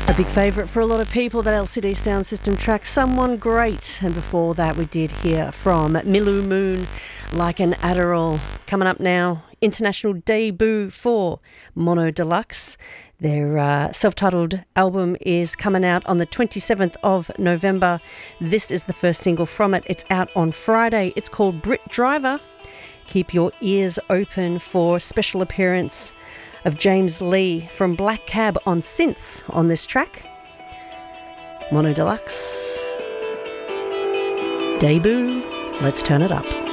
A big favourite for a lot of people, that LCD Sound System track, Someone Great. And before that, we did hear from Milu Moon, Like an Adderall. Coming up now, international debut for Mono Deluxe. Their self-titled album is coming out on the 27th of November. This is the first single from it. It's out on Friday. It's called Brit Driver. Keep your ears open for special appearance of James Lee from Black Cab on synths on this track. Mono Deluxe. Debut. Let's turn it up.